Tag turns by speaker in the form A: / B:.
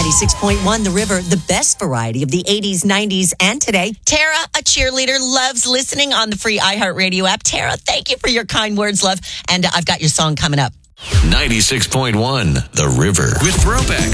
A: 96.1 The River, the best variety of the 80s, 90s, and today. Tara, a cheerleader, loves listening on the free iHeartRadio app. Tara, thank you for your kind words, love. And I've got your song coming up.
B: 96.1 The River with Throwbacks.